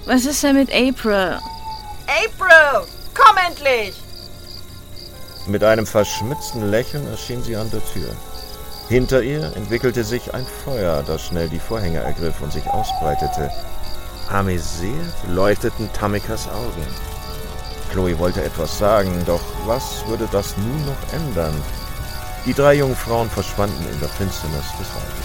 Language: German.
Was ist denn mit April? April, komm endlich! Mit einem verschmitzten Lächeln erschien sie an der Tür. Hinter ihr entwickelte sich ein Feuer, das schnell die Vorhänge ergriff und sich ausbreitete. Amüsiert leuchteten Tamikas Augen. Chloe wollte etwas sagen, doch was würde das nun noch ändern? Die 3 jungen Frauen verschwanden in der Finsternis des Hauses.